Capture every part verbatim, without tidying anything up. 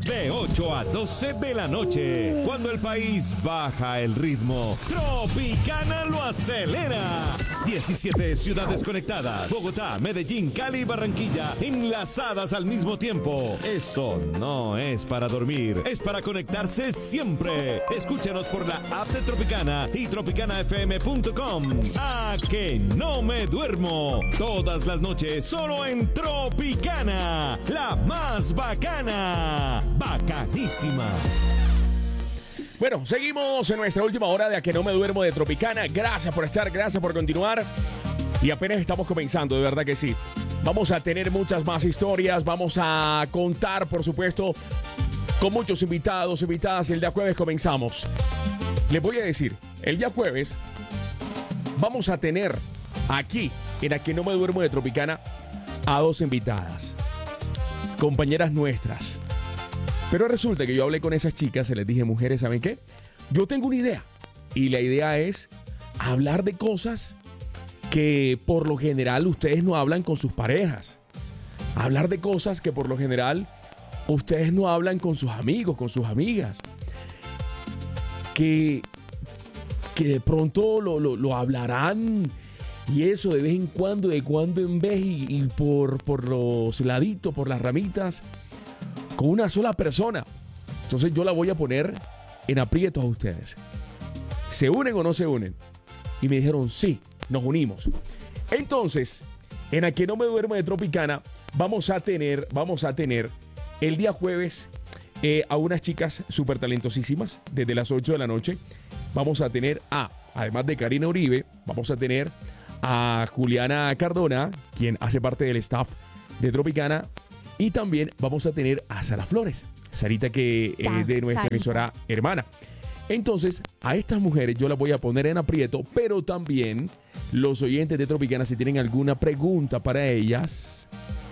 De ocho a doce de la noche, cuando el país baja el ritmo, Tropicana lo acelera. diecisiete ciudades conectadas, Bogotá, Medellín, Cali y Barranquilla, enlazadas al mismo tiempo. Esto no es para dormir, es para conectarse siempre. Escúchanos por la app de Tropicana y tropicana f m punto com. A que no me duermo. Todas las noches, solo en Tropicana, la más bacana. Bacanísima. Bueno, seguimos en nuestra última hora de A que no me duermo de Tropicana. Gracias por estar, gracias por continuar. Y apenas estamos comenzando, de verdad que sí. Vamos a tener muchas más historias. Vamos a contar, por supuesto, con muchos invitados, invitadas. El día jueves comenzamos. Les voy a decir, el día jueves vamos a tener aquí, en A que no me duermo de Tropicana, a dos invitadas, compañeras nuestras. Pero resulta que yo hablé con esas chicas, se les dije, mujeres, ¿saben qué? Yo tengo una idea. Y la idea es hablar de cosas que por lo general ustedes no hablan con sus parejas. Hablar de cosas que por lo general ustedes no hablan con sus amigos, con sus amigas. Que, que de pronto lo, lo, lo hablarán y eso de vez en cuando, de cuando en vez y, y por, por los laditos, por las ramitas, con una sola persona. Entonces yo la voy a poner en aprietos a ustedes. ¿Se unen o no se unen? Y me dijeron, sí, nos unimos. Entonces, en A que no me duermo de Tropicana, vamos a tener, vamos a tener el día jueves eh, a unas chicas súper talentosísimas, desde las ocho de la noche. Vamos a tener a, además de Karina Uribe, vamos a tener a Juliana Cardona, quien hace parte del staff de Tropicana. Y también vamos a tener a Sara Flores, Sarita, que es de nuestra Sarita. emisora hermana. Entonces, a estas mujeres yo las voy a poner en aprieto, pero también los oyentes de Tropicana, si tienen alguna pregunta para ellas,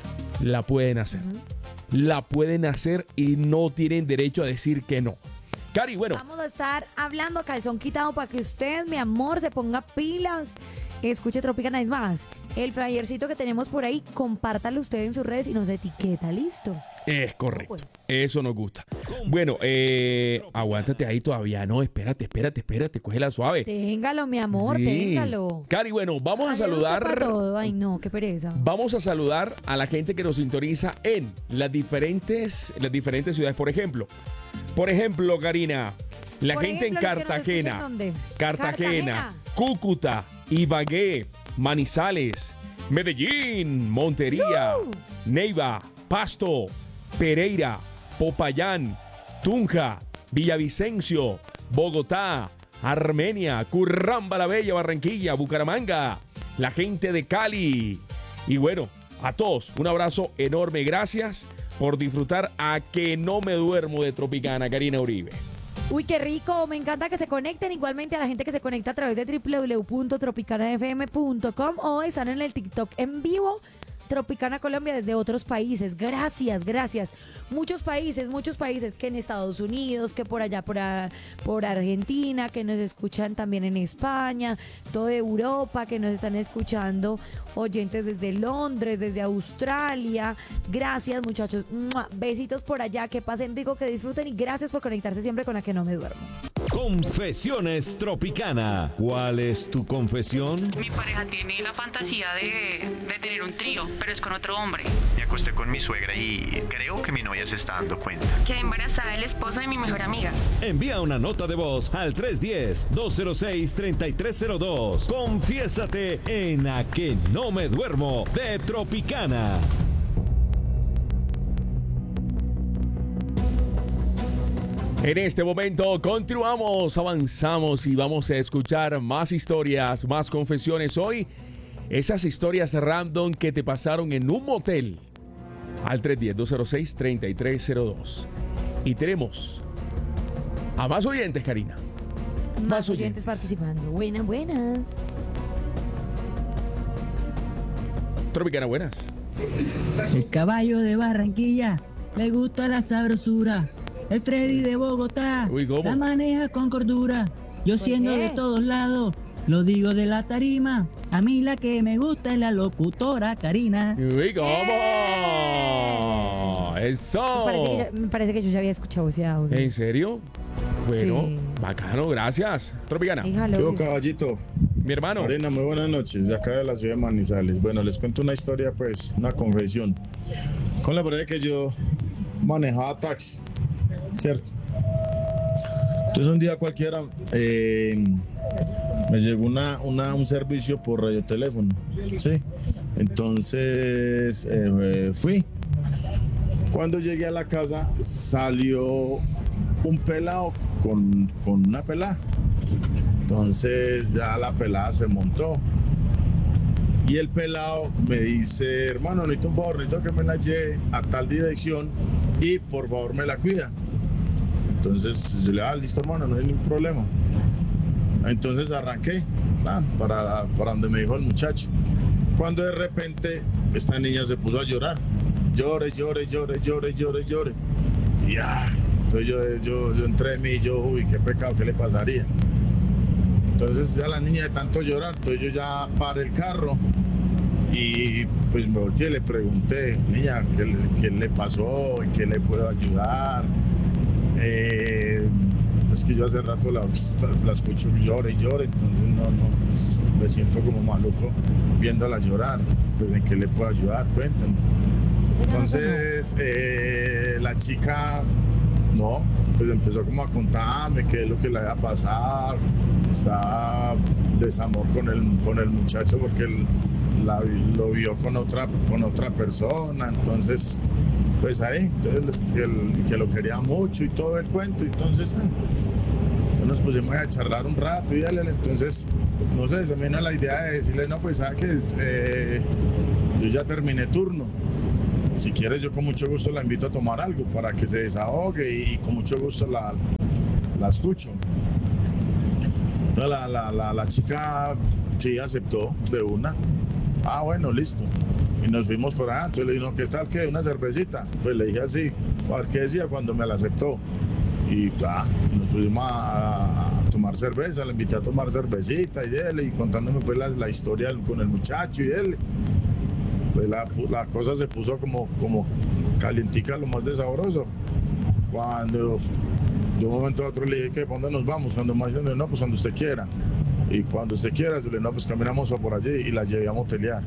la pueden hacer. Uh-huh. La pueden hacer y no tienen derecho a decir que no. Cari, bueno. Vamos a estar hablando a calzón quitado para que usted, mi amor, se ponga pilas. Escuche Tropicana. Es más, el flyercito que tenemos por ahí, compártalo usted en sus redes y nos etiqueta, ¿listo? Es correcto. No, pues. Eso nos gusta. Bueno, eh, aguántate ahí todavía. No, espérate, espérate, espérate. Cógela suave. Téngalo, mi amor, Sí. téngalo. Cari, bueno, vamos Ay, a yo no sé saludar. para todo. Ay, no, qué pereza. Vamos a saludar a la gente que nos sintoniza en las diferentes, las diferentes ciudades. Por ejemplo, por ejemplo, Karina, la Por gente ejemplo, en los que nos Cartagena, escuchan, ¿dónde? Cartagena, Cartagena. Cúcuta, Ibagué, Manizales, Medellín, Montería, ¡Uh! Neiva, Pasto, Pereira, Popayán, Tunja, Villavicencio, Bogotá, Armenia, Curramba la Bella, Barranquilla, Bucaramanga, la gente de Cali. Y bueno, a todos, un abrazo enorme. Gracias por disfrutar A que no me duermo de Tropicana, Karina Uribe. Uy, qué rico, me encanta que se conecten. Igualmente a la gente que se conecta a través de w w w punto tropicana f m punto com o están en el TikTok en vivo. Tropicana Colombia desde otros países. Gracias, gracias. Muchos países, muchos países que en Estados Unidos, que por allá, por, a, por Argentina, que nos escuchan también en España, toda Europa, que nos están escuchando, oyentes desde Londres, desde Australia. Gracias, muchachos. ¡Mua! Besitos por allá, que pasen rico, que disfruten y gracias por conectarse siempre con A que no me duermo. Confesiones Tropicana. ¿Cuál es tu confesión? Mi pareja tiene la fantasía de, de tener un trío, pero es con otro hombre. Me acosté con mi suegra y creo que mi novia se está dando cuenta. Quedé embarazada del esposo de mi mejor amiga. Envía una nota de voz al tres uno cero, dos cero seis, tres tres cero dos. Confiésate en A que no me duermo de Tropicana. En este momento continuamos, avanzamos y vamos a escuchar más historias, más confesiones. Hoy, esas historias random que te pasaron en un motel. Al tres uno cero, dos cero seis, tres tres cero dos. Y tenemos a más oyentes, Karina. Más, Más oyentes oyentes. participando. Buenas, buenas. Tropicana, buenas. El caballo de Barranquilla le gusta la sabrosura. El Freddy de Bogotá Uy, ¿cómo? la maneja con cordura. Yo siendo qué? de todos lados, lo digo de la tarima. A mí la que me gusta es la locutora Karina. Uy, ¿cómo? Eso. Me parece, que yo, me parece que yo ya había escuchado ese audio. ¿En serio? Bueno, Sí. bacano, gracias. Tropicana. Híjalo. Yo, caballito. Mi hermano. Marina, muy buenas noches, de acá de la ciudad de Manizales. Bueno, les cuento una historia, pues, una confesión. Con la verdad que yo manejaba taxi, ¿cierto? Entonces un día cualquiera eh, me llegó una, una, un servicio por radioteléfono, ¿sí? Entonces eh, fui. Cuando llegué a la casa salió un pelado con, con una pelada. Entonces ya la pelada se montó. Y el pelado me dice, hermano, necesito un favor, necesito que me la lleve a tal dirección y por favor me la cuida. Entonces yo le dije, ah, listo, hermano, no hay ningún problema. Entonces arranqué ah, para, para donde me dijo el muchacho. Cuando de repente esta niña se puso a llorar. Llore, llore, llore, llore, llore, llore. Y ah, entonces yo, yo, yo entré en mí y yo, uy, qué pecado, ¿qué le pasaría? Entonces ya la niña de tanto llorar, entonces yo ya paré el carro y pues me volteé y le pregunté, niña, ¿qué, le- qué le pasó? ¿En qué le puedo ayudar? Eh, es que yo hace rato la, la, la escucho llore y llore, entonces no, no, me siento como maluco viéndola llorar, pues ¿en qué le puedo ayudar? Cuéntame. Entonces eh, la chica, no, pues empezó como a contarme qué es lo que le había pasado, estaba desamor con el, con el muchacho porque él la, lo vio con otra, con otra persona, entonces pues ahí, entonces, que, el- que lo quería mucho y todo el cuento, entonces eh, entonces nos pusimos a charlar un rato y dale, entonces, no sé, se me vino la idea de decirle, no, pues sabes que es, eh, yo ya terminé turno, si quieres yo con mucho gusto la invito a tomar algo para que se desahogue y, y con mucho gusto la, la escucho. Entonces la, la, la, la chica sí aceptó de una. Ah, bueno, listo. Y nos fuimos por allá. Entonces le dije, no, ¿qué tal? ¿Qué? ¿Una cervecita? Pues le dije así, a ver qué decía cuando me la aceptó. Y ah, nos fuimos a, a tomar cerveza, le invité a tomar cervecita y dele, y contándome pues la, la historia con el muchacho y dele. Pues la, la cosa se puso como, como calientica, lo más de sabroso. Cuando de un momento a otro le dije que ¿para dónde nos vamos? Cuando me dicen, no, pues cuando usted quiera. Y cuando usted quiera, yo le dije, no, pues caminamos a por allí y la llevé a motelear.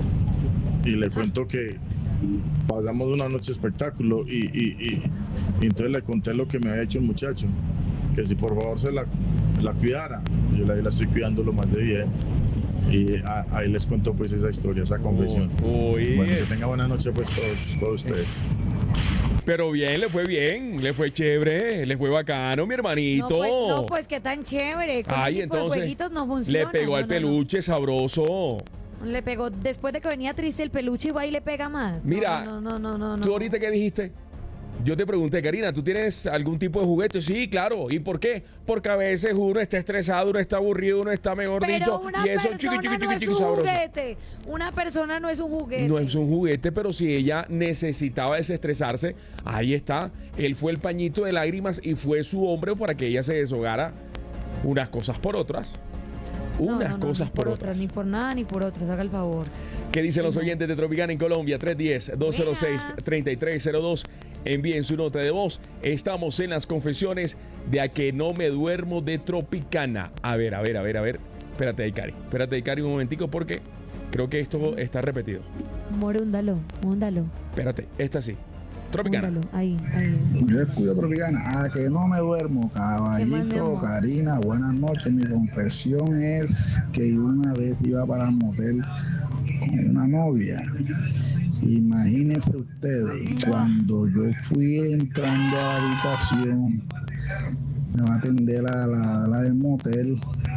Y le cuento que pasamos una noche espectáculo y, y, y, y entonces le conté lo que me había hecho el muchacho, que si por favor se la, la cuidara. Yo la, la estoy cuidando lo más de bien. Y a- ahí les cuento pues esa historia, esa confesión. Uy, Bueno, que tenga buena noche pues todos, todos ustedes. pero bien, le fue bien, le fue chévere, le fue bacano, mi hermanito. No pues, no, pues qué tan chévere. Con Ay, ese tipo de entonces jueguitos no le funciona. pegó al no, no, no. peluche sabroso. Le pegó, después de que venía triste el peluche, igual y le pega más. No, Mira, no, no, no, no, no. ¿Tú ahorita qué dijiste? Yo te pregunté, Karina, ¿tú tienes algún tipo de juguete? Sí, claro. ¿Y por qué? Porque a veces uno está estresado, uno está aburrido, uno está, mejor Pero dicho, una y eso persona chiqui, chiqui, no chiqui, es chiqui, un sabroso. juguete. Una persona no es un juguete. No es un juguete, pero si ella necesitaba desestresarse, ahí está. Él fue el pañito de lágrimas y fue su hombre para que ella se deshogara unas cosas por otras. No, Unas no, no, cosas ni por, por otras. Ni por nada, ni por otras. Haga el favor. ¿Qué dicen los Sí, no. oyentes de Tropicana en Colombia? tres uno cero, dos cero seis, tres tres cero dos. Envíen su nota de voz. Estamos en las confesiones de A que no me duermo de Tropicana. A ver, a ver, a ver, a ver. Espérate ahí, Cari. Espérate ahí, Cari, un momentico porque creo que esto está repetido. More, húndalo, húndalo, Espérate, esta sí. Tropicana. húndalo. Ahí, ahí. eso. Yo escucho Tropicana, a que no me duermo, ¿Qué más, mi caballito, amor? Karina, buenas noches. Mi confesión es que yo una vez iba para el motel con una novia. Imagínense ustedes, cuando yo fui entrando a la habitación, me va a atender la, la, la del motel,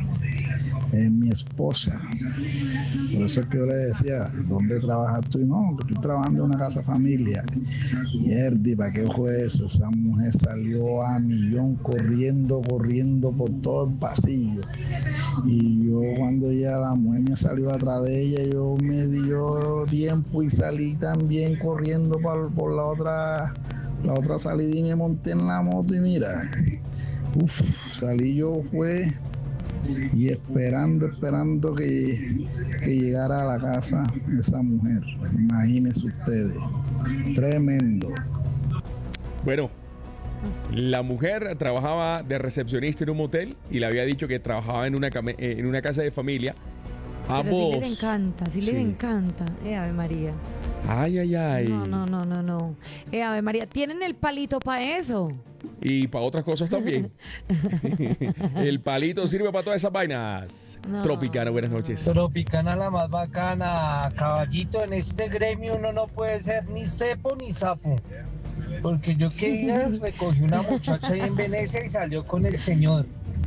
es mi esposa. Por eso es que yo le decía, ¿dónde trabajas tú? Y no, que estoy trabajando en una casa familia. Mierda, ¿para qué fue eso? Esa mujer salió a millón corriendo, corriendo por todo el pasillo. Y yo cuando ya la mujer me salió atrás de ella, yo me dio tiempo y salí también corriendo por, por la otra la otra salida y me monté en la moto y mira, uf, salí yo fue y esperando, esperando que, que llegara a la casa esa mujer. Imagínense ustedes, tremendo. Bueno, la mujer trabajaba de recepcionista en un motel y le había dicho que trabajaba en una, came- en una casa de familia. Pero Ambos. sí les encanta, sí, Sí. les encanta. Eh, Ave María. Ay, ay, ay. No, no, no, no, no. Eh, Ave María, ¿tienen el palito para eso? Y para otras cosas también. El palito sirve para todas esas vainas. No. Tropicana, buenas noches. Tropicana la más bacana, caballito, en este gremio uno no puede ser ni cepo ni sapo. Porque yo que días recogí una muchacha ahí en Venecia y salió con el señor.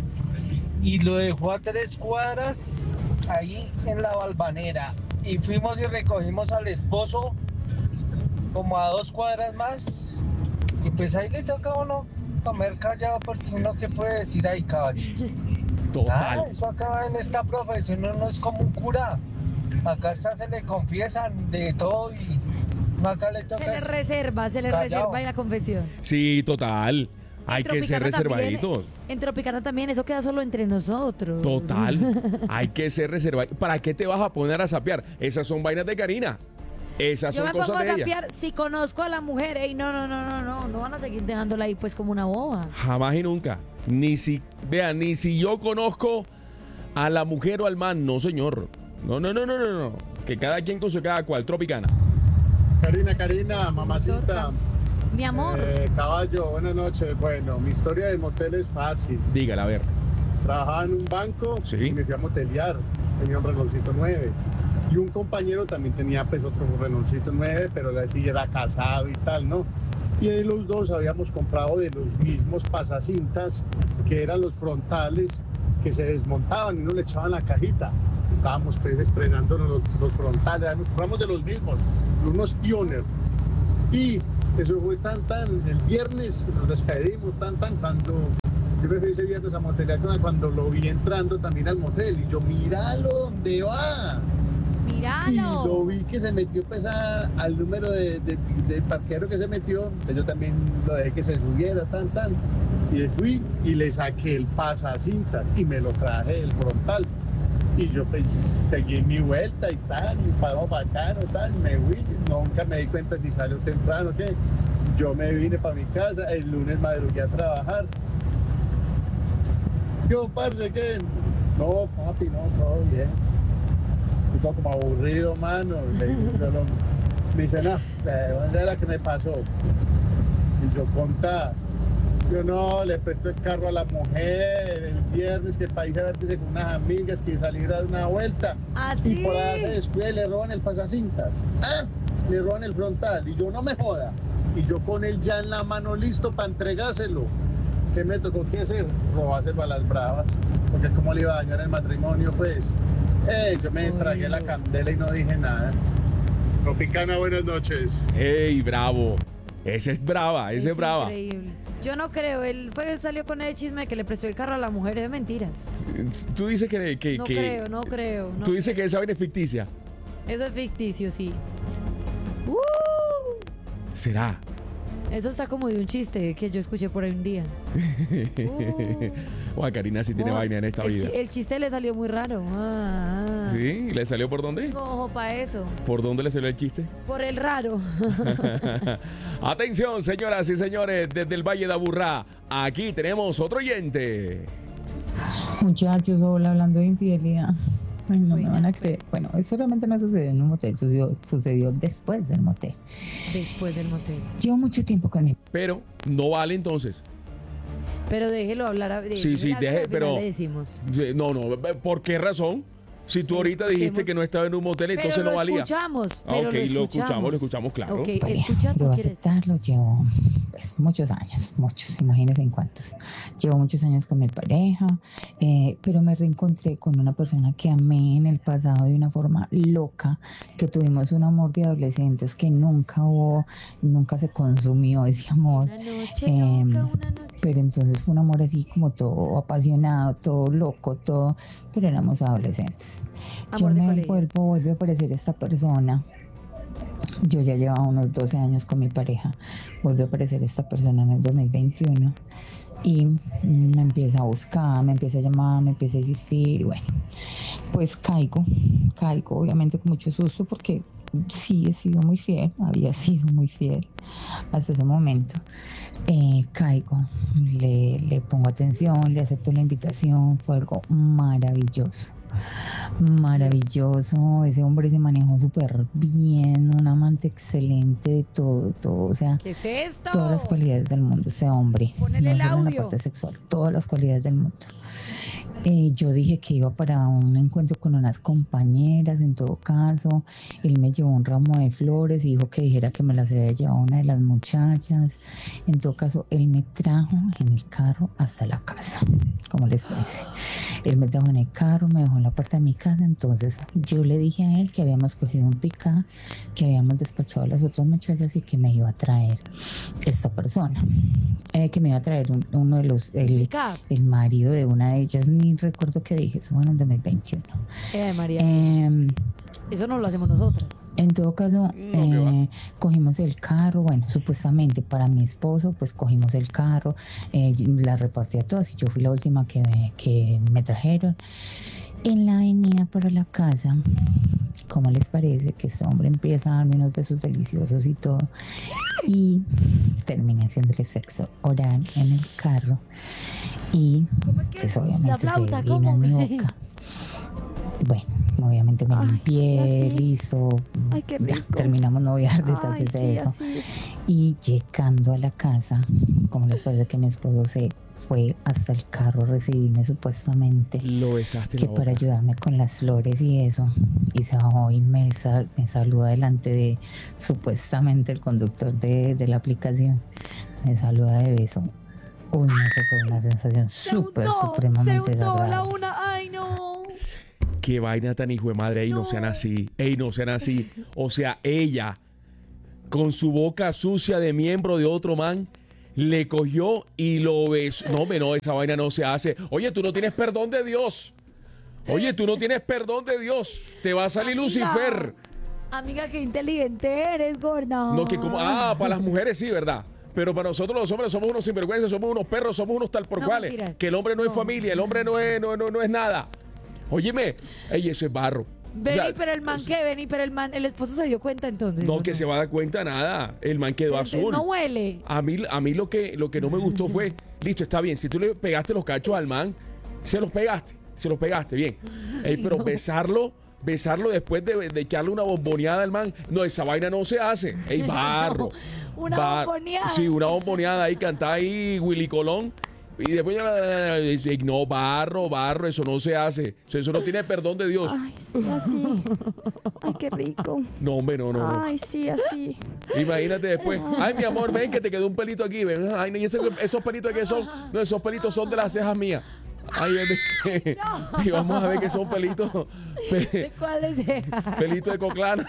Y lo dejó a tres cuadras ahí en la Balvanera. Y fuimos y recogimos al esposo como a dos cuadras más. Y pues ahí le toca a uno comer callado porque uno que puede decir ahí, caballito. Total. Ah, eso acá en esta profesión no, no es como un cura. Acá hasta se le confiesan de todo y no acá le toca. Se le es reserva, se le callado. reserva la confesión. Sí, total. Hay En que ser Tropicana reservaditos. también, en Tropicana también, eso queda solo entre nosotros. Total. Hay que ser reservaditos. ¿Para qué te vas a poner a sapear? Esas son vainas de Karina. Esas Yo son me pongo cosas a de ella. sapear si conozco a la mujer. Ey, no, no, no, no, no. No van a seguir dejándola ahí pues como una boba. Jamás y nunca. Ni si, vean, ni si yo conozco a la mujer o al man. No, señor. No, no, no, no, no, no. Que cada quien con su cada cual. Tropicana. Karina, Karina, mamacita. Mi amor. Eh, caballo, buenas noches. Bueno, mi historia del motel es fácil. Dígala, a ver. Trabajaba en un banco Sí. y me fui a motelear. Tenía un reloncito nueve. Y un compañero también tenía pues otro reloncito nueve, pero así era casado y tal, ¿no? Y ahí los dos habíamos comprado de los mismos pasacintas, que eran los frontales, que se desmontaban y no le echaban la cajita. Estábamos pues estrenando los, los frontales, nos compramos de los mismos, unos Pioneer. Y eso fue tan, tan, el viernes nos despedimos, tan, tan, cuando yo me fui ese viernes a motelear con él, cuando lo vi entrando también al motel, y yo, míralo, ¿dónde va? Y Míralo. lo vi que se metió pues a- al número de, de, de parquero que se metió, entonces yo también lo dejé que se subiera, tan, tan, y fui y le saqué el pasacintas y me lo traje el frontal. Y yo pues seguí mi vuelta y tal, y para bacano, tal, me fui, nunca me di cuenta si salió temprano o qué. Yo me vine para mi casa, el lunes madrugué a trabajar. Yo, parce, ¿qué? No, papi, no, todo bien. Estoy todo como aburrido, mano. Le digo, yo no- me dice, no, ¿dónde es la que me pasó? Y yo, contá. Yo no, le presto el carro a la mujer el viernes que para irse a verse con unas amigas que salir a dar una vuelta. Así. Y por ahí se descuida y le roban el pasacintas. Ah, le roban el frontal. Y yo, no me joda. Y yo con él ya en la mano listo para entregárselo. ¿Qué me tocó que hacer? Robárselo a las bravas. Porque como le iba a dañar el matrimonio, pues. Eh, yo me tragué la candela y no dije nada. Tropicana, buenas noches. ¡Ey, bravo! Ese es brava, ese es, brava. Increíble. Yo no creo, él fue, salió con el chisme de que le prestó el carro a la mujer, es mentiras. Tú dices que... que, No que- creo, no creo. no Tú dices creo. que esa vaina es ficticia. Eso es ficticio, sí. Uh, ¿Será? eso está como de un chiste que yo escuché por ahí un día. O a Karina sí tiene No, vaina en esta el, vida. chi- el chiste le salió muy raro. Ah, ah. ¿Sí? ¿Le salió por dónde? Tengo ojo para eso. ¿Por dónde le salió el chiste? Por el raro. Atención, señoras y señores, desde el Valle de Aburrá, aquí tenemos otro oyente. Muchachos, hola, hablando de infidelidad. Ay, no me van a creer. Bueno, eso realmente no sucedió en un motel, sucedió, sucedió después del motel. Después del motel. Llevo mucho tiempo con él. Pero no vale entonces. Pero déjelo hablar. a- de- Sí, sí, déjelo hablar, deje, al final pero... le decimos. Sí, No, no, ¿por qué razón? Si tú ahorita dijiste Escuchemos. que no estaba en un motel, entonces Pero no lo valía. escuchamos, Ah, pero ok, lo lo escuchamos, escuchamos. lo escuchamos, claro. Ok, Pareja. escucha, tú Debo quieres. aceptarlo, llevo pues, muchos años, muchos, imagínense en cuántos. Llevo muchos años con mi pareja, eh, pero me reencontré con una persona que amé en el pasado de una forma loca, que tuvimos un amor de adolescentes que nunca hubo, nunca se consumió ese amor. Una noche Em, loca, una noche. Pero entonces fue un amor así como todo apasionado, todo loco, todo, pero éramos adolescentes. Yo Amor de me colegio. vuelvo, vuelve a aparecer esta persona. Yo ya llevaba unos doce años con mi pareja. Vuelve a aparecer esta persona en el dos mil veintiuno y me empieza a buscar, me empieza a llamar, me empieza a insistir. Y bueno, pues caigo, caigo obviamente con mucho susto porque sí he sido muy fiel, había sido muy fiel hasta ese momento. Eh, caigo, le, le pongo atención, le acepto la invitación, fue algo maravilloso. Maravilloso, ese hombre se manejó súper bien, un amante excelente de todo, todo, o sea, ¿qué es esto? todas las cualidades del mundo, ese hombre, Ponele no el solo en la audio. parte sexual, todas las cualidades del mundo. Eh, yo dije que iba para un encuentro con unas compañeras, en todo caso, él me llevó un ramo de flores y dijo que dijera que me las había llevado una de las muchachas, en todo caso, él me trajo en el carro hasta la casa, ¿cómo les parece? Él me trajo en el carro, me dejó en la puerta de mi casa, entonces yo le dije a él que habíamos cogido un pick-up, que habíamos despachado a las otras muchachas y que me iba a traer esta persona, eh, que me iba a traer un- uno de los, el, Pick-up. el marido de una de ellas, ni recuerdo qué dije, eso fue en el dos mil veintiuno. Eh, María, Em, eso no lo hacemos nosotras. en todo caso, eh, cogimos el carro, bueno, supuestamente para mi esposo, pues cogimos el carro, eh, la repartí a todos y yo fui la última que me, que me trajeron. En la avenida para la casa, ¿cómo les parece que este hombre empieza a darme unos besos deliciosos y todo? Y terminé haciéndole sexo oral en el carro y pues obviamente La se flauta, vino ¿cómo? en mi boca. Bueno, obviamente me limpié, así. listo, Ay, qué ya, rico. terminamos noviar Ay, detalles de sí, eso. así. Y llegando a la casa, como les parece que mi esposo se fue hasta el carro a recibirme supuestamente, Lo besaste en que la para boca. ayudarme con las flores y eso, y se bajó y me, sa- me saluda delante de supuestamente el conductor de, de la aplicación, me saluda de beso. Uy, no, eso fue una sensación súper, No, se supremamente untó la desagradable. una. Ay, no. Qué vaina tan hijo de madre. Ey, no sean así. Ey, no sean así. O sea, ella, con su boca sucia de miembro de otro man, le cogió y lo besó. No, hombre, no, esa vaina no se hace. Oye, tú no tienes perdón de Dios. Oye, tú no tienes perdón de Dios. Te va a salir Lucifer. Amiga, qué inteligente eres, gorda. No, que como. Ah, para las mujeres sí, ¿verdad? Pero para nosotros los hombres somos unos sinvergüenzas, somos unos perros, somos unos tal por No, cuales. mentira. Que el hombre no, es No. familia, el hombre no es, no, no, no es nada. Óyeme, ey, eso es barro. Vení, O sea, pero el man que, vení, pero el man, el esposo se dio cuenta entonces. No, ¿o que se va a dar cuenta nada. El man quedó Entonces, azul. no huele. A mí, a mí lo que, lo que no me gustó fue, listo, está bien, si tú le pegaste los cachos al man, se los pegaste, se los pegaste, bien. Ey, pero besarlo, besarlo después de, de echarle una bomboneada al man, no, esa vaina no se hace. Ey, barro. No, una Bar- bomboneada. Sí, una bomboneada ahí, cantaba ahí Willy Colón. Y después ya dice, no, barro, barro, eso no se hace. Eso, eso no tiene perdón de Dios. Ay, sí, así. Ay, qué rico. No, hombre, no, no, no. Ay, sí, así. Imagínate después. Ay, mi amor, ven que te quedó un pelito aquí. Ven. Ay, no, ¿y ese- esos pelitos que son? No, esos pelitos son de las cejas mías. Ay, ven. Y vamos a ver que son pelitos. pe- ¿Cuál es ese? Pelito de coclana.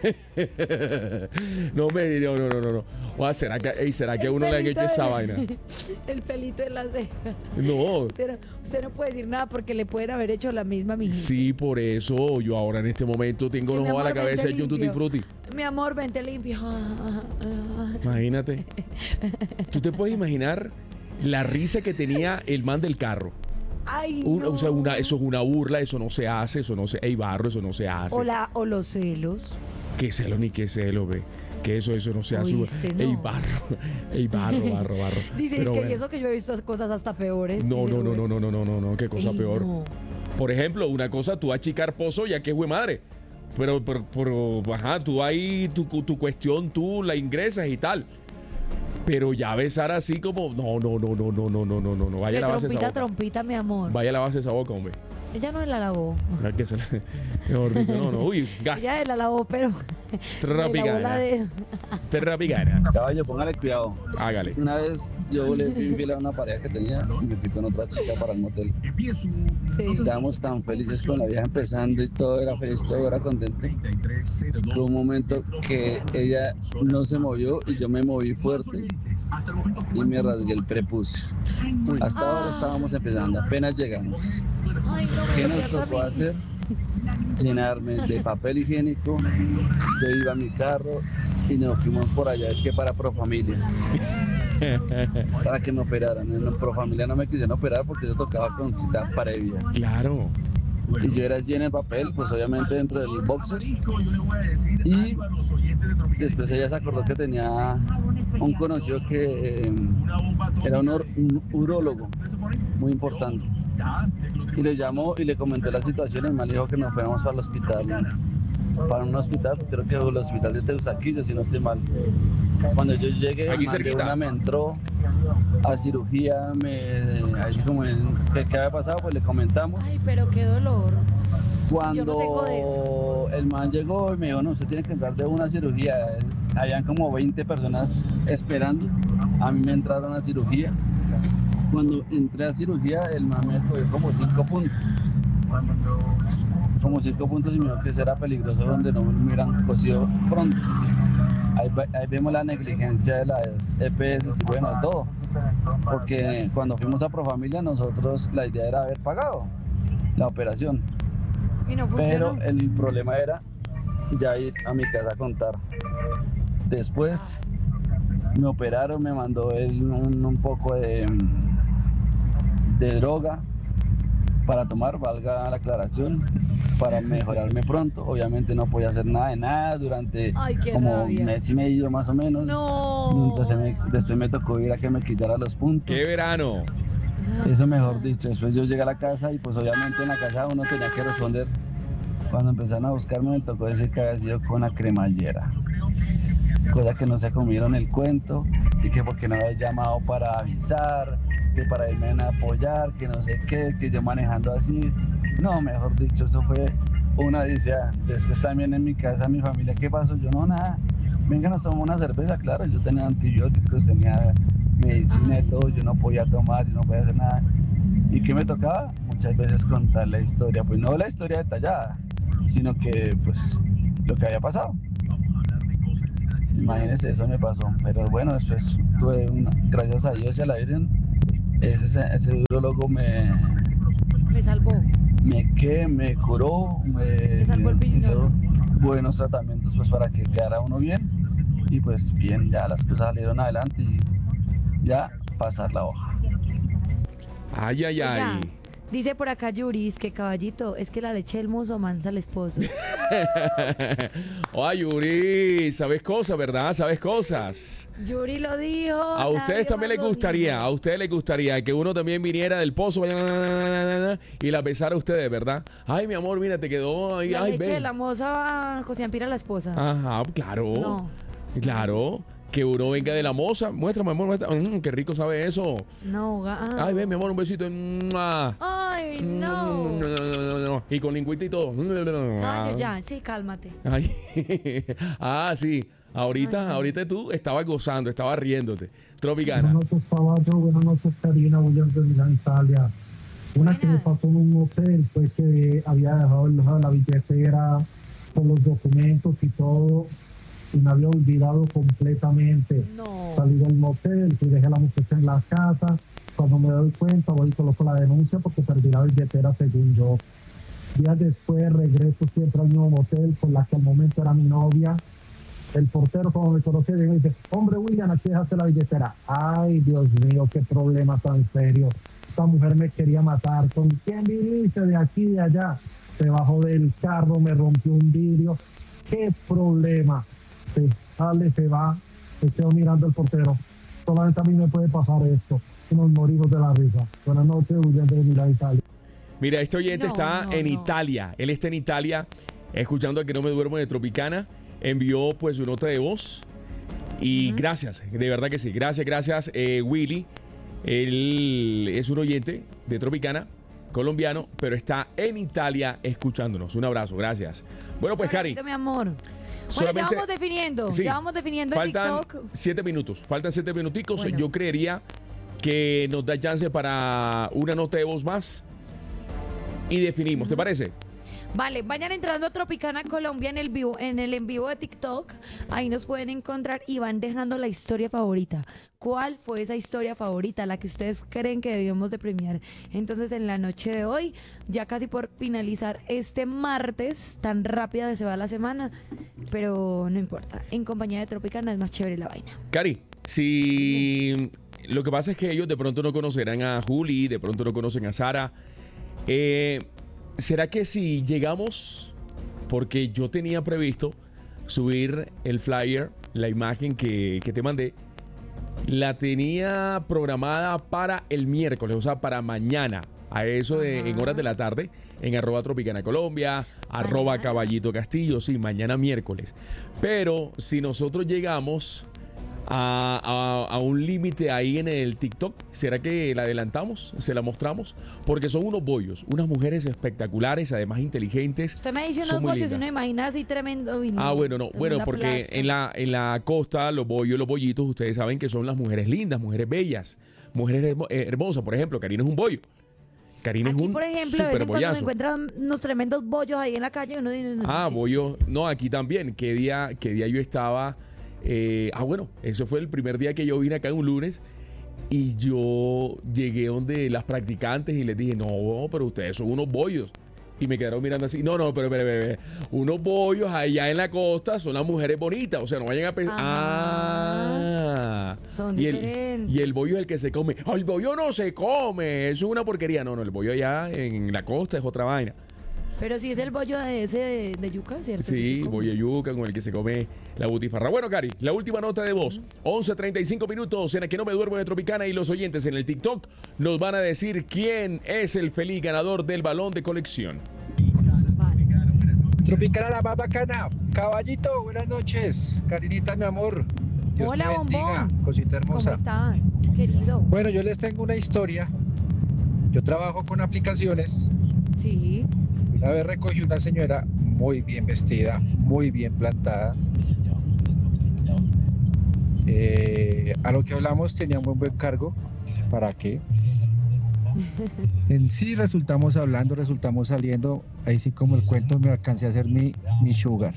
No, me, no, no, no, no, no. O sea, ¿será que, ey, ¿será que a uno le han hecho esa vaina? El pelito en la ceja. No. Usted no, usted no puede decir nada porque le pueden haber hecho la misma a mi hija. Sí, por eso yo ahora en este momento tengo Es que, los mi ojos a la amor, cabeza vente de un tutti limpio. frutti. Mi amor, vente limpio. Imagínate. ¿Tú te puedes imaginar la risa que tenía el man del carro? Ay, Un- no. O sea, una, eso es una burla, eso no se hace, eso no se... Ey, barro, eso no se hace. O, la- o los celos. Qué celo ni qué celo, ve. Que eso, eso no se hace. Oíste, Ey, no. barro. Ey, barro, barro, barro. Dice, Pero es que bueno. y eso que yo he visto cosas hasta peores. No, dice no, no, Rubén. no, no, no, no, no, no, qué cosa Ey, peor. no. Por ejemplo, una cosa, tú achicar pozo ya que es madre. Pero, pero, pero, ajá, tú ahí, tu, tu cuestión, tú la ingresas y tal. Pero ya besar así como, no, no, no, no, no, no, no, no, no, no. Vaya De a lavarse esa trompita, boca. trompita, mi amor. Vaya a lavarse esa boca, hombre. Ella no la lavó. Ya que se la- Mejor dicho, no, no. Uy, gas. Ella la lavó, pero. me lavó Trapicana. la de- Terrapicana. Caballo, póngale cuidado. Hágale. Una vez yo le fui infiel a una pareja que tenía y me fui con otra chica para el motel. Estábamos tan felices con la vieja empezando y todo era feliz, todo era contento. Fue un momento que ella no se movió y yo me moví fuerte y me rasgué el prepucio. Hasta ahora estábamos empezando, apenas llegamos. Ay, no me ¿Qué lo nos pierdo a tocó mí. hacer? Llenarme de papel higiénico. Yo iba a mi carro y nos fuimos por allá, es que para Profamilia. Para que me operaran. En Profamilia no me quisieron operar porque yo tocaba con cita previa. Claro. y yo era llena de papel, pues obviamente dentro del boxer. Y después ella se acordó que tenía un conocido que eh, era un, or, un urólogo muy importante. Y le llamó y le comenté la situación y me dijo que nos fuéramos para el hospital, para un hospital, creo que el hospital de Teusaquillo, si no estoy mal. Cuando yo llegué, Aquí más de cerquita. una me entró a cirugía, me, así como en, ¿qué, ¿qué había pasado? Pues le comentamos. Ay, pero qué dolor. Cuando Yo no tengo de eso. el man llegó y me dijo, no, usted tiene que entrar de una cirugía. Habían como veinte personas esperando. A mí me entraron a cirugía. Cuando entré a cirugía, el man me cogió como cinco puntos. Como cinco puntos y me dijo que eso era peligroso donde no me hubieran cosido pronto. Ahí, ahí vemos la negligencia de las E P S y bueno, todo. Porque cuando fuimos a Profamilia, nosotros la idea era haber pagado la operación. Y no Pero funcionó. el problema era ya ir a mi casa a contar. Después me operaron, me mandó él un, un poco de, de droga para tomar, valga la aclaración, para mejorarme pronto. Obviamente no podía hacer nada de nada durante Ay, qué como rabia. un mes y medio más o menos. No. Entonces me- después me tocó ir a que me quitara los puntos. ¡Qué verano! Eso mejor dicho, después yo llegué a la casa y pues obviamente en la casa uno tenía que responder. Cuando empezaron a buscarme me tocó decir que había sido con la cremallera. Cosa que no se comieron el cuento y que porque no había llamado para avisar, que para irme a apoyar, que no sé qué, que yo manejando así. No, mejor dicho, eso fue una odisea. Después también en mi casa, mi familia, ¿qué pasó? Yo no, nada. Venga, nos tomamos una cerveza, claro, yo tenía antibióticos, tenía medicina y todo, yo no podía tomar, yo no podía hacer nada. ¿Y qué me tocaba? Muchas veces contar la historia, pues no la historia detallada, sino que pues lo que había pasado. Imagínense, eso me pasó, pero bueno, después tuve una, gracias a Dios y a la Virgen, ese, ese urólogo me, Me salvó. me, que, me curó, me, Me salvó el piñón. hizo buenos tratamientos pues para que quedara uno bien y pues bien, ya las cosas salieron adelante y ya pasar la hoja. Ay, ay, Oiga, ay. dice por acá Yuri, es que caballito, es que la leche del mozo mansa al esposo. Ay, Yuri, sabes cosas, ¿verdad? Sabes cosas. Yuri lo dijo. A ustedes nadie también más les lo gustaría, dijo. a ustedes les gustaría que uno también viniera del pozo y la besara a ustedes, ¿verdad? Ay, mi amor, mira, te quedó ahí. La Ay, leche de ven. la moza, José Ampira, la esposa. Ajá, claro. No. Claro. Que uno venga de la moza. Muéstrame, amor, muestra. Mm, qué rico sabe eso. No, ga- ah. Ay, ven, mi amor, un besito. ¡Mua! Ay, Mm, no. no, no, no, no. Y con lingüita y todo. Ay, ya, ya, sí, cálmate. Ay. Ah, sí. Ahorita, Ay. ahorita tú estabas gozando, estabas riéndote. Tropicana. Buenas noches, Caballo. Buenas noches, Karina Williams de Milán, Italia. Una que me pasó en un hotel fue que había dejado la billetera con los documentos y todo y me había olvidado completamente. No. Salí del motel y dejé a la muchacha en la casa. Cuando me doy cuenta voy y coloco la denuncia porque perdí la billetera según yo. Días después regreso siempre al mismo motel con la que al momento era mi novia. El portero, como me conocía, llega y dice: hombre, William, aquí dejaste la billetera. Ay, Dios mío, qué problema tan serio. Esa mujer me quería matar. ¿Con quién viniste de aquí y de allá? Se bajó del carro, me rompió un vidrio. ¿Qué problema? Sí, dale, se va. Estoy mirando el portero. Solamente a mí me puede pasar esto. Y nos morimos de la risa. Buenas noches, William de Milán, Italia. Mira, este oyente No, está no, en no. Italia. Él está en Italia, escuchando a Que No Me Duermo de Tropicana. Envió pues su nota de voz. Y Ujú. gracias, de verdad que sí. Gracias, gracias, eh, Willy. Él es un oyente de Tropicana, colombiano, pero está en Italia escuchándonos. Un abrazo, gracias. Bueno, pues, Cari. Abracito, mi amor. Bueno, solamente- ya vamos definiendo. Sí. Ya vamos definiendo en Faltan TikTok. siete minutos. Faltan siete minuticos. Bueno. Yo creería que nos da chance para una nota de voz más. Y definimos, ¿te parece? Vale, vayan entrando a Tropicana Colombia en el vivo, en el en vivo de TikTok. Ahí nos pueden encontrar y van dejando la historia favorita. ¿Cuál fue esa historia favorita, la que ustedes creen que debíamos de premiar? Entonces, en la noche de hoy, ya casi por finalizar este martes, tan rápida se va la semana, pero no importa. En compañía de Tropicana es más chévere la vaina. Cari, si lo que pasa es que ellos de pronto no conocerán a Juli, de pronto no conocen a Sara. Eh, ¿será que si llegamos, porque yo tenía previsto subir el flyer, la imagen que, que te mandé, la tenía programada para el miércoles, o sea, para mañana, a eso de en horas de la tarde, en arroba Tropicana Colombia, arroba Caballito Castillo, sí, mañana miércoles. Pero si nosotros llegamos a, a, a un límite ahí en el TikTok, ¿será que la adelantamos? ¿Se la mostramos? Porque son unos bollos, unas mujeres espectaculares, además inteligentes. Usted me dice son unos muy bollos y lindas. uno imagina así tremendo vino. Ah, bueno, no, bueno, tremenda porque plasta. en la, en la costa, los bollos, los bollitos, ustedes saben que son las mujeres lindas, mujeres bellas, mujeres hermo- eh, hermosas. Por ejemplo, Karina es un bollo. Karina Aquí, es un por ejemplo, a super veces cuando me bollazo. encuentran unos tremendos bollos ahí en la calle, uno dice, Ah, bollo. No, aquí también. ¿Qué día, qué día yo estaba? Eh, ah, bueno, ese fue el primer día que yo vine acá un lunes. Y yo llegué donde las practicantes y les dije, no, pero ustedes son unos bollos. Y me quedaron mirando así. No, no, pero, pero, pero, pero, unos bollos allá en la costa son las mujeres bonitas. O sea, no vayan a pensar. Ah. Son y el, diferentes. y el bollo es el que se come. ¡Oh, el bollo no se come! Eso es una porquería. No, no, el bollo allá en la costa es otra vaina. pero sí es el bollo de ese de, de yuca, ¿cierto? Sí, se come. bollo de yuca con el que se come la butifarra. Bueno, Cari, la última nota de voz. once treinta y cinco minutos en el que no me duermo de Tropicana, y los oyentes en el TikTok nos van a decir quién es el feliz ganador del balón de colección. Tropicana la más bacana. Caballito, buenas noches. Karinita, mi amor. Dios Hola, te bendiga, bombón. cosita hermosa. ¿Cómo estás, querido? Bueno, yo les tengo una historia. Yo trabajo con aplicaciones. Sí. Una vez recogí una señora muy bien vestida, muy bien plantada. Eh, a lo que hablamos tenía un buen cargo. ¿Para qué? En sí resultamos hablando, resultamos saliendo. Ahí sí, como el cuento, me alcancé a hacer mi, mi sugar.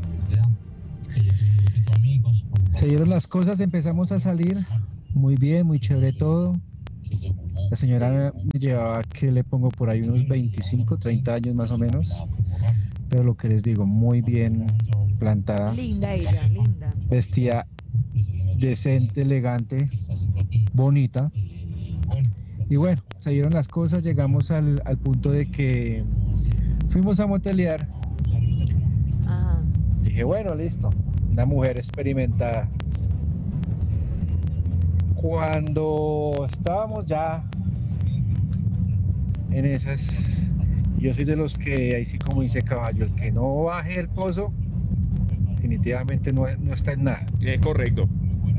Se dieron las cosas, empezamos a salir. Muy bien, muy chévere todo. La señora me llevaba, que le pongo por ahí, unos veinticinco, treinta años más o menos. Pero lo que les digo, muy bien plantada. Linda ella, linda. Vestida decente, elegante, bonita. Y bueno, se dieron las cosas, llegamos al, al punto de que fuimos a motelear. Ajá. Dije, bueno, listo, una mujer experimentada. Cuando estábamos ya en esas, yo soy de los que, ahí sí como dice Caballo, el que no baje el pozo, definitivamente no, no está en nada. Es correcto.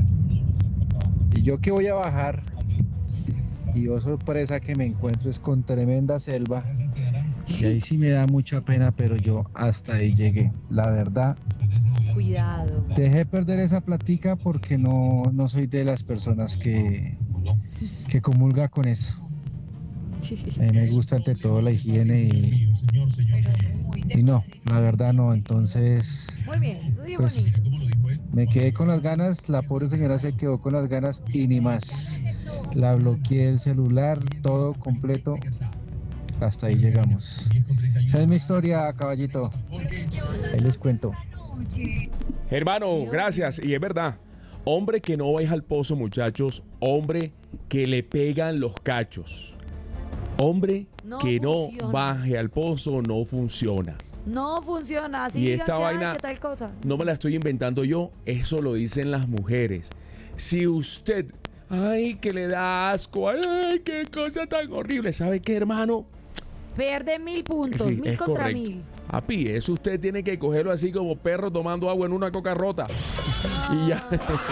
Y yo que voy a bajar, y yo sorpresa que me encuentro es con tremenda selva, y ahí sí me da mucha pena, pero yo hasta ahí llegué, la verdad. Cuidado. Dejé perder esa platica porque no, no soy de las personas que, que comulga con eso. A mí me gusta ante todo la higiene y, y no, la verdad no. Entonces, Muy bien, eso sí, pues, bonito. me quedé con las ganas, la pobre señora se quedó con las ganas y ni más. La bloqueé el celular, todo completo. Hasta ahí llegamos. Esa es mi historia, caballito. Ahí les cuento. Hermano, gracias. Y es verdad, hombre que no vaya al pozo, muchachos, hombre que le pegan los cachos. Hombre No que funciona. no baje al pozo no funciona. No funciona así. Y digan esta que, ay, vaina ¿qué tal cosa? no me la estoy inventando yo, eso lo dicen las mujeres. Si usted, ay, que le da asco, ay, qué cosa tan horrible, ¿sabe qué, hermano? Pierde mil puntos, Sí, mil es contra correcto. mil. Api, eso usted tiene que cogerlo así como perro tomando agua en una coca rota. Y ya.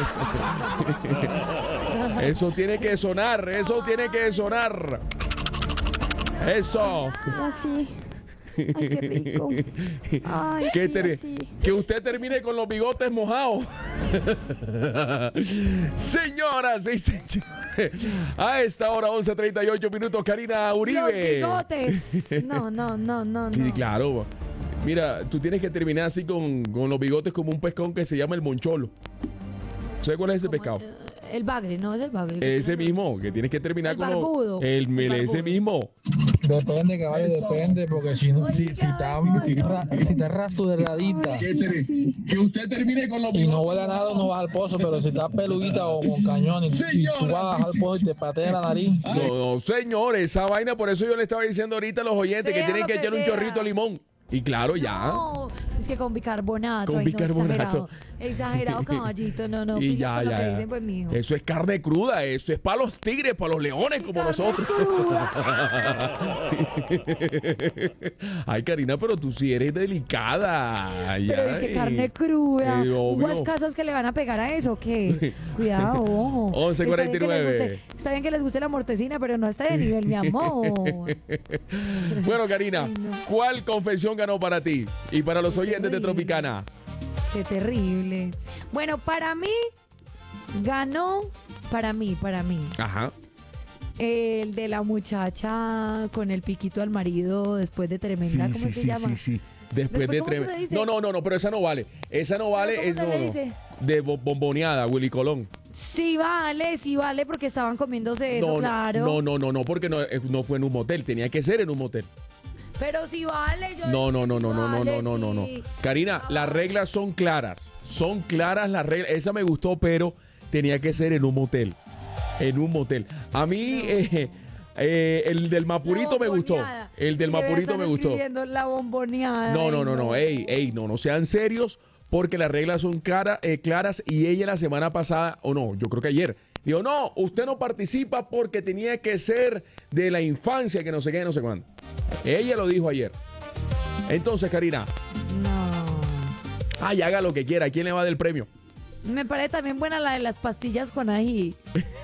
Eso tiene que sonar, eso tiene que sonar. Eso. Así. Ay, qué rico. Ay, que, sí, ter- así. que usted termine con los bigotes mojados. Señoras y señores, a esta hora, once treinta y ocho minutos, Karina Uribe. Los bigotes. No, no, no, no, Sí, no. claro. Mira, tú tienes que terminar así con, con los bigotes como un pescado que se llama el moncholo. ¿Sabes cuál es ese pescado? El bagre, no es el bagre. Ese mismo, que tienes que terminar El con los- barbudo, el, el ese barbudo. mismo. Depende, caballo, depende, porque si no, si, si está, ra- si está rasuradita Que usted termine con lo y no huele a nada, no vas al pozo, pero si está peludita o con cañón y, y tú vas al pozo y te patea la nariz. No, no, señor, esa vaina, por eso yo le estaba diciendo ahorita a los oyentes Sea que tienen lo que que echar un sea. chorrito de limón. Y claro, ya. No, es que con bicarbonato. Con ay, no, bicarbonato. exagerado, exagerado, caballito. No, no. Y pilas ya, con lo ya, que ya. dicen, pues, mijo. Eso es carne cruda, eso es para los tigres, para los leones como nosotros. Ay, Karina, pero tú sí eres delicada. Pero Ay. es que carne cruda. Eh, obvio. ¿Hubo casos que le van a pegar a eso? ¿Qué? Cuidado, ojo. once cuarenta y nueve. Está bien, que les guste, está bien que les guste la mortecina, pero no está de nivel, mi amor. Bueno, Karina, ¿cuál confesión ganó para ti y para los oyentes de Tropicana? Qué terrible. Bueno, para mí, ganó, para mí, para mí, Ajá. el de la muchacha con el piquito al marido después de tremenda, Sí, ¿cómo sí, se sí, llama? sí, sí. Después, Después, de ¿cómo se tremenda. dice? No, no, no, no, pero esa no vale. Esa no vale. ¿Cómo Es, se no, le no. dice? De bo- bomboneada, Willy Colón. Sí vale, sí vale, porque estaban comiéndose eso, no, claro. no, no, no, no, porque no, eh, no fue en un motel. Tenía que ser en un motel. Pero sí vale, yo No, no, no, sí no, no, no, vale, no, no, no, no. sí. Karina, las reglas son claras. Son claras las reglas. Esa me gustó, pero tenía que ser en un motel. En un motel. A mí, eh, eh, el del Mapurito me gustó. bomboneada. El del Y debe Mapurito estar me gustó. escribiendo la bomboneada. No, no, Ay, no, no. Ey, ey, no, no sean serios, porque las reglas son cara- eh, claras y ella la semana pasada, o no, yo creo que ayer, dijo, no, usted no participa porque tenía que ser de la infancia, que no sé qué, no sé cuándo. Ella lo dijo ayer. Entonces, Karina. No. Ay, haga lo que quiera. ¿Quién le va del premio? Me parece también buena la de las pastillas con ají.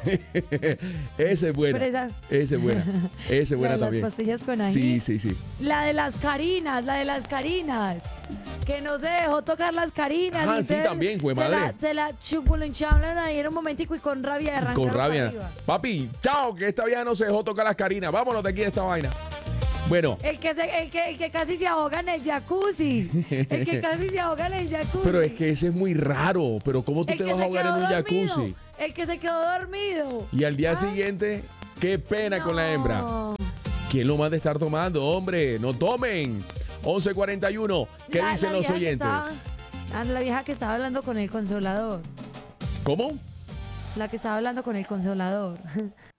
Esa es buena. Pero esa- Esa es buena. Esa es La buena de las también. pastillas con ají. Sí, sí, sí. La de las carinas, la de las carinas. Que no se dejó tocar las carinas. Ajá, y sí, ustedes también, güey, se madre. la, se la chupulinchaban ahí en un momentico y con rabia arrancaron Con para rabia. arriba. Papi, chao, que esta vieja no se dejó tocar las carinas. Vámonos de aquí de esta vaina. Bueno, El que, se, el, que, el que casi se ahoga en el jacuzzi. El que casi se ahoga en el jacuzzi. pero es que ese es muy raro. Pero ¿cómo tú El te que vas a se ahogar en quedó un dormido. jacuzzi? El que se quedó dormido. Y al día siguiente, qué pena con la hembra. ¿Quién lo manda a estar tomando, hombre? No tomen. once cuarenta y uno. ¿Qué La- dicen la los vieja que oyentes? estaba- ah, la vieja que estaba hablando con el consolador. ¿Cómo? La que estaba hablando con el consolador.